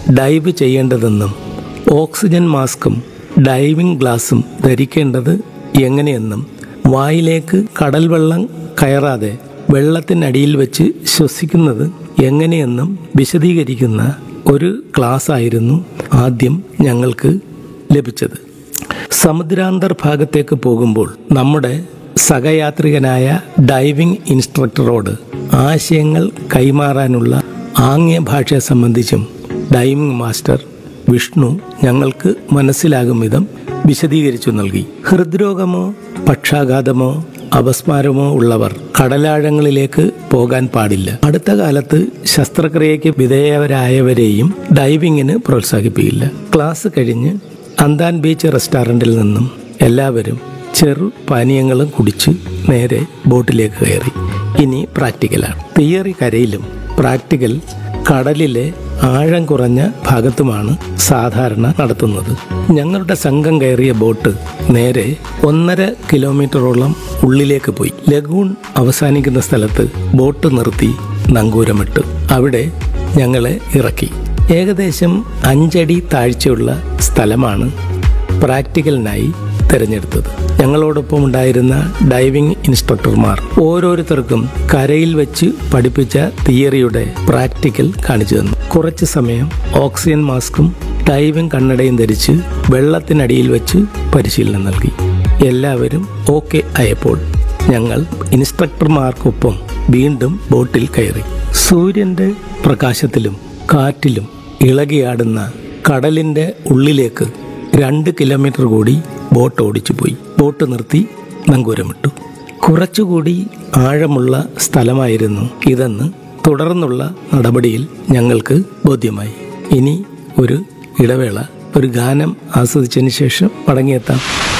Dive ചെയ്യേണ്ടതെന്നും oxygen മാസ്കും diving ഗ്ലാസും ധരിക്കേണ്ടത് എങ്ങനെയെന്നും വായിലേക്ക് കടൽ വെള്ളം കയറാതെ വെള്ളത്തിനടിയിൽ വെച്ച് ശ്വസിക്കുന്നത് എങ്ങനെയെന്നും വിശദീകരിക്കുന്ന ഒരു ക്ലാസ് ആയിരുന്നു ആദ്യം ഞങ്ങൾക്ക് ലഭിച്ചത്. സമുദ്രാന്തർഭാഗത്തേക്ക് പോകുമ്പോൾ നമ്മുടെ സഹയാത്രികനായ ഡൈവിംഗ് ഇൻസ്ട്രക്ടറോട് ആശയങ്ങൾ കൈമാറാനുള്ള ആംഗ്യഭാഷയെ സംബന്ധിച്ചും ഡൈവിംഗ് മാസ്റ്റർ വിഷ്ണു ഞങ്ങൾക്ക് മനസ്സിലാകും വിധം വിശദീകരിച്ചു നൽകി. ഹൃദ്രോഗമോ പക്ഷാഘാതമോ അപസ്മാരമോ ഉള്ളവർ കടലാഴങ്ങളിലേക്ക് പോകാൻ പാടില്ല. അടുത്ത കാലത്ത് ശസ്ത്രക്രിയയ്ക്ക് വിധേയരായവരെയും ഡൈവിങ്ങിന് പ്രോത്സാഹിപ്പിക്കില്ല. ക്ലാസ് കഴിഞ്ഞ് അന്താൻ ബീച്ച് റെസ്റ്റോറൻറ്റിൽ നിന്നും എല്ലാവരും ചെറു പാനീയങ്ങളും കുടിച്ച് നേരെ ബോട്ടിലേക്ക് കയറി. ഇനി പ്രാക്ടിക്കലാണ്. തിയറി കരയിലും പ്രാക്ടിക്കൽ കടലിലെ ആഴം കുറഞ്ഞ ഭാഗത്തുമാണ് സാധാരണ നടത്തുന്നത്. ഞങ്ങളുടെ സംഘം കയറിയ ബോട്ട് നേരെ 1.5 കിലോമീറ്ററോളം ഉള്ളിലേക്ക് പോയി. ലഗൂൺ അവസാനിക്കുന്ന സ്ഥലത്ത് ബോട്ട് നിർത്തി നങ്കൂരമിട്ടു. അവിടെ ഞങ്ങളെ ഇറക്കി. ഏകദേശം 5 അടി താഴ്ചയുള്ള സ്ഥലമാണ് പ്രാക്ടിക്കലിനായി തിരഞ്ഞെടുത്തത്. ഞങ്ങളോടൊപ്പം ഉണ്ടായിരുന്ന ഡൈവിംഗ് ഇൻസ്ട്രക്ടർമാർ ഓരോരുത്തർക്കും കരയിൽ വെച്ച് പഠിപ്പിച്ച തിയറിയുടെ പ്രാക്ടിക്കൽ കാണിച്ചു തന്നു. കുറച്ച് സമയം ഓക്സിജൻ മാസ്കും ഡൈവിംഗ് കണ്ണടയും ധരിച്ച് വെള്ളത്തിനടിയിൽ വെച്ച് പരിശീലനം നൽകി. എല്ലാവരും ഓക്കെ ആയപ്പോൾ ഞങ്ങൾ ഇൻസ്ട്രക്ടർമാർക്കൊപ്പം വീണ്ടും ബോട്ടിൽ കയറി. സൂര്യന്റെ പ്രകാശത്തിലും കാറ്റിലും ഇളകിയാടുന്ന കടലിന്റെ ഉള്ളിലേക്ക് 2 കിലോമീറ്റർ കൂടി ബോട്ട് ഓടിച്ചു പോയി. ബോട്ട് നിർത്തി നങ്കൂരമിട്ടു. കുറച്ചുകൂടി ആഴമുള്ള സ്ഥലമായിരുന്നു ഇതെന്ന് തുടർന്നുള്ള നടപടിയിൽ ഞങ്ങൾക്ക് ബോധ്യമായി. ഇനി ഒരു ഇടവേള, ഒരു ഗാനം ആസ്വദിച്ചതിന് ശേഷം മടങ്ങിയെത്താം.